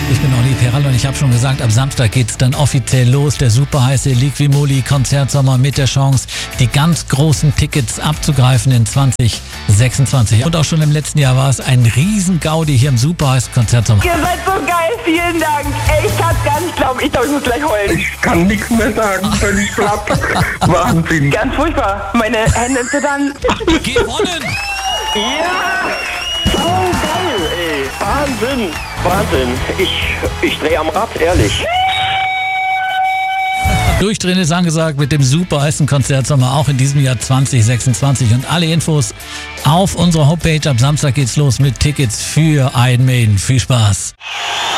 Ich bin Olli Perall und ich habe schon gesagt, ab Samstag geht's dann offiziell los. Der superheiße Liqui-Moly Konzertsommer mit der Chance, die ganz großen Tickets abzugreifen in 2026. Und auch schon im letzten Jahr war es ein riesen-Gaudi hier im superheißen Konzertsommer. Ihr seid so geil, vielen Dank. Ey, ich kann's gar nicht glauben. Ich glaube, ich muss gleich heulen. Ich kann nichts mehr sagen, völlig platt. Wahnsinn. Ganz furchtbar. Meine Hände zittern. Gewonnen! Ja! So geil, ey. Wahnsinn. Wahnsinn. Ich drehe am Rad, ehrlich. Durchdrehen ist angesagt mit dem superheißen Konzertsommer auch in diesem Jahr 2026 und alle Infos auf unserer Homepage. Ab Samstag geht's los mit Tickets für Iron Maiden. Viel Spaß!